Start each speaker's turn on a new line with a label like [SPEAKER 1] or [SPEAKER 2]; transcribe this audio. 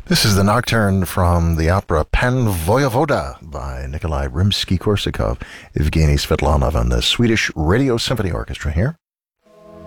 [SPEAKER 1] This is the nocturne from the opera Pan Voyevoda by Nikolai Rimsky-Korsakov, Evgeny Svetlanov, and the Swedish Radio Symphony Orchestra here